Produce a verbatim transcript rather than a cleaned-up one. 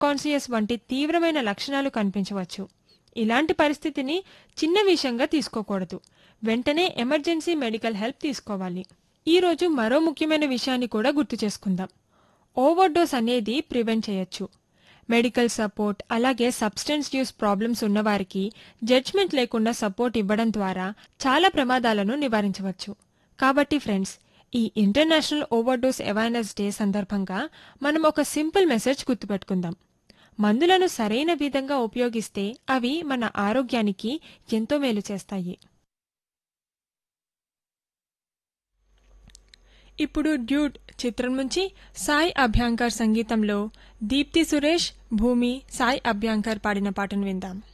Conscious వంటి తీవ్రమైన లక్షణాలు కనిపించవచ్చు. ఇలాంటి పరిస్థితిని చిన్న విషయంగా తీసుకోకూడదు. వెంటనే ఎమర్జెన్సీ మెడికల్ హెల్ప్ తీసుకోవాలి. ఈరోజు మరో ముఖ్యమైన విషయాన్ని కూడా గుర్తు చేసుకుందాం. ఓవర్డోస్ అనేది ప్రివెంట్ చేయొచ్చు. మెడికల్ సపోర్ట్ అలాగే సబ్స్టెన్స్ యూస్ ప్రాబ్లమ్స్ ఉన్నవారికి జడ్జ్మెంట్ లేకుండా సపోర్ట్ ఇవ్వడం ద్వారా చాలా ప్రమాదాలను నివారించవచ్చు. కాబట్టి ఫ్రెండ్స్, ఈ ఇంటర్నేషనల్ ఓవర్డోస్ అవేర్నెస్ డే సందర్భంగా మనం ఒక సింపుల్ మెసేజ్ గుర్తుపెట్టుకుందాం. మందులను సరైన విధంగా ఉపయోగిస్తే అవి మన ఆరోగ్యానికి ఎంతో మేలు చేస్తాయి. ఇప్పుడు డ్యూడ్ చిత్రం నుంచి సాయి అభ్యాంకర్ సంగీతంలో దీప్తి సురేష్, భూమి, సాయి అభ్యాంకర్ పాడిన పాటను విందాం.